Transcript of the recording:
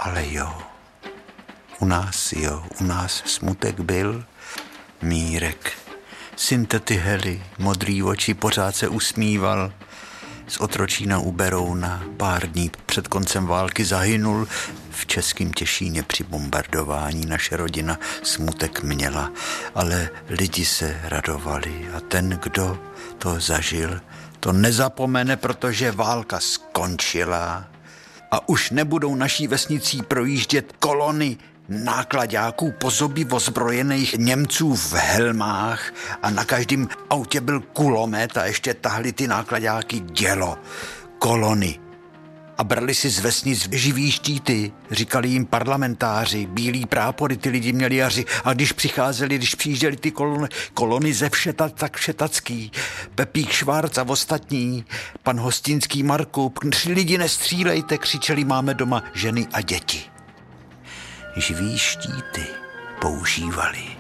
Ale jo, u nás smutek byl. Mírek, syn tety Hely, modrý oči, pořád se usmíval. Z Otročína u Berouna pár dní před koncem války zahynul. V Českém Těšíně při bombardování naše rodina smutek měla, ale lidi se radovali a ten, kdo to zažil, to nezapomene, protože válka skončila a už nebudou naší vesnicí projíždět kolony náklaďáků po zuby ozbrojených Němců v helmách a na každém autě byl kulomet a ještě tahli ty náklaďáky dělo, kolony. A brali si z vesnic živý štíty, říkali jim parlamentáři, bílý prápory ty lidi měli a když přijížděli ty kolony ze Všetat, tak Všetacký, Pepík Švarc a ostatní, pan Hostinský Markup, lidi nestřílejte, křičeli, máme doma ženy a děti. Živý štíty používali.